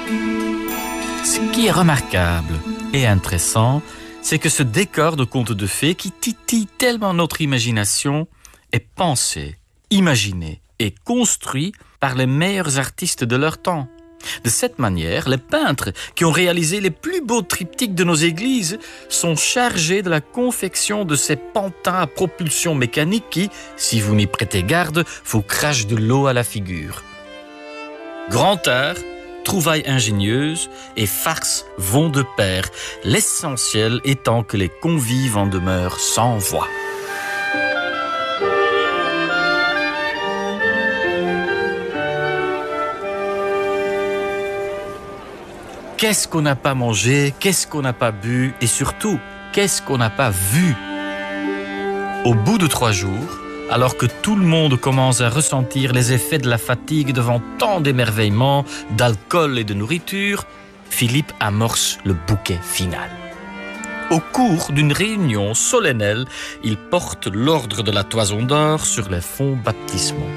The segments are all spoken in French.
Ce qui est remarquable et intéressant, c'est que ce décor de conte de fées qui titille tellement notre imagination est pensé, imaginé et construit par les meilleurs artistes de leur temps. De cette manière, les peintres qui ont réalisé les plus beaux triptyques de nos églises sont chargés de la confection de ces pantins à propulsion mécanique qui, si vous n'y prêtez garde, vous crachent de l'eau à la figure. Grand art, trouvailles ingénieuses et farces vont de pair, l'essentiel étant que les convives en demeurent sans voix. Qu'est-ce qu'on n'a pas mangé, qu'est-ce qu'on n'a pas bu et surtout, qu'est-ce qu'on n'a pas vu? Au bout de 3 jours, alors que tout le monde commence à ressentir les effets de la fatigue devant tant d'émerveillements, d'alcool et de nourriture, Philippe amorce le bouquet final. Au cours d'une réunion solennelle, il porte l'ordre de la Toison d'Or sur les fonds baptismaux.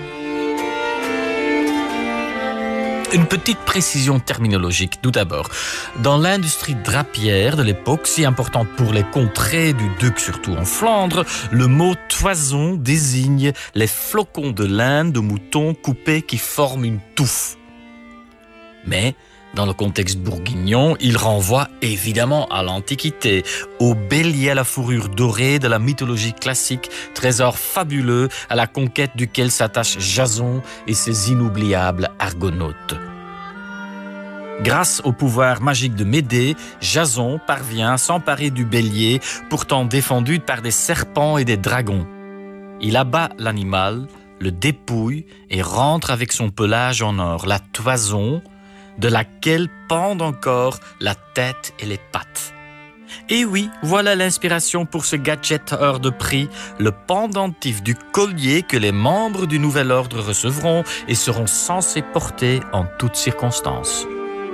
Une petite précision terminologique, tout d'abord. Dans l'industrie drapière de l'époque, si importante pour les contrées du duc, surtout en Flandre, le mot toison désigne les flocons de laine de mouton coupés qui forment une touffe. Mais, dans le contexte bourguignon, il renvoie évidemment à l'Antiquité, au bélier à la fourrure dorée de la mythologie classique, trésor fabuleux à la conquête duquel s'attache Jason et ses inoubliables argonautes. Grâce au pouvoir magique de Médée, Jason parvient à s'emparer du bélier, pourtant défendu par des serpents et des dragons. Il abat l'animal, le dépouille et rentre avec son pelage en or, la toison, de laquelle pendent encore la tête et les pattes. Et oui, voilà l'inspiration pour ce gadget hors de prix, le pendentif du collier que les membres du nouvel ordre recevront et seront censés porter en toutes circonstances.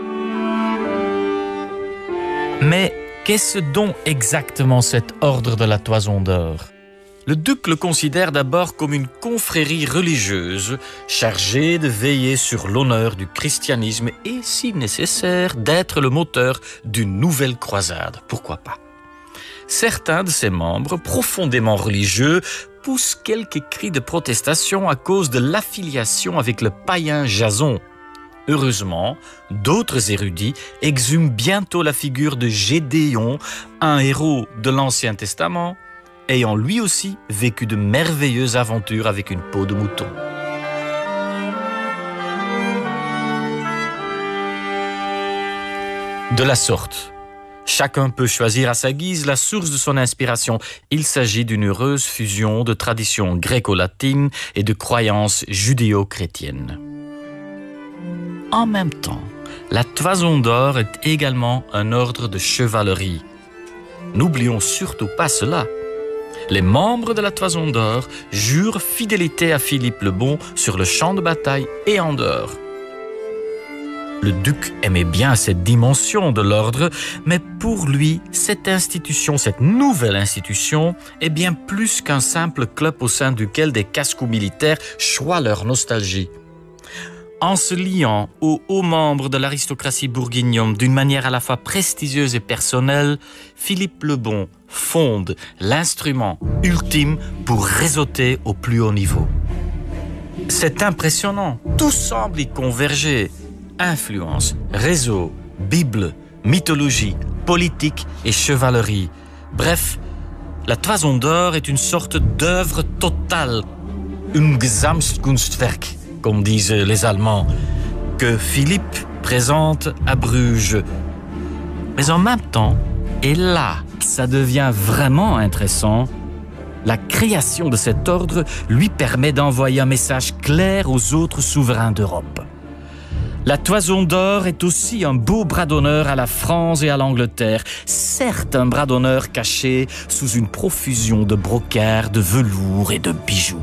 Mais qu'est-ce donc exactement cet ordre de la Toison d'Or? Le duc le considère d'abord comme une confrérie religieuse chargée de veiller sur l'honneur du christianisme et, si nécessaire, d'être le moteur d'une nouvelle croisade. Pourquoi pas? Certains de ses membres, profondément religieux, poussent quelques cris de protestation à cause de l'affiliation avec le païen Jason. Heureusement, d'autres érudits exhument bientôt la figure de Gédéon, un héros de l'Ancien Testament, ayant lui aussi vécu de merveilleuses aventures avec une peau de mouton. De la sorte, chacun peut choisir à sa guise la source de son inspiration. Il s'agit d'une heureuse fusion de traditions gréco-latines et de croyances judéo-chrétiennes. En même temps, la Toison d'Or est également un ordre de chevalerie. N'oublions surtout pas cela. Les membres de la Toison d'Or jurent fidélité à Philippe le Bon sur le champ de bataille et en dehors. Le duc aimait bien cette dimension de l'ordre, mais pour lui, cette nouvelle institution, est bien plus qu'un simple club au sein duquel des casse-cou militaires choient leur nostalgie. En se liant aux hauts membres de l'aristocratie bourguignonne d'une manière à la fois prestigieuse et personnelle, Philippe le Bon fonde l'instrument ultime pour réseauter au plus haut niveau. C'est impressionnant, tout semble y converger. Influence, réseau, Bible, mythologie, politique et chevalerie. Bref, la Toison d'Or est une sorte d'œuvre totale, un Gesamtkunstwerk, comme disent les Allemands, que Philippe présente à Bruges. Mais en même temps, et là, ça devient vraiment intéressant, la création de cet ordre lui permet d'envoyer un message clair aux autres souverains d'Europe. La Toison d'Or est aussi un beau bras d'honneur à la France et à l'Angleterre, certes un bras d'honneur caché sous une profusion de brocart, de velours et de bijoux.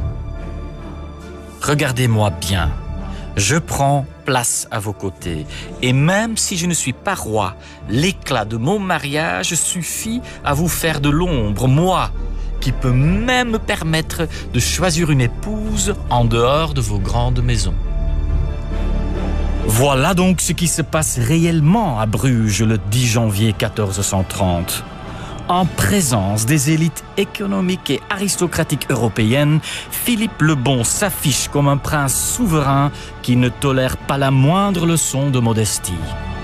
Regardez-moi bien, je prends place à vos côtés, et même si je ne suis pas roi, l'éclat de mon mariage suffit à vous faire de l'ombre, moi, qui peux même me permettre de choisir une épouse en dehors de vos grandes maisons. Voilà donc ce qui se passe réellement à Bruges le 10 janvier 1430. En présence des élites économiques et aristocratiques européennes, Philippe le Bon s'affiche comme un prince souverain qui ne tolère pas la moindre leçon de modestie.